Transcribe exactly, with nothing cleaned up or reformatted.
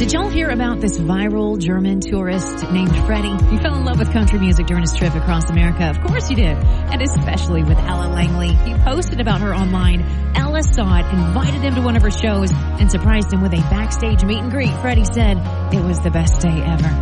Did y'all hear about this viral German tourist named Freddie? He fell in love with country music during his trip across America. Of course you did. And especially with Ella Langley. He posted about her online. Ella saw it, invited him to one of her shows, and surprised him with a backstage meet and greet. Freddie said it was the best day ever.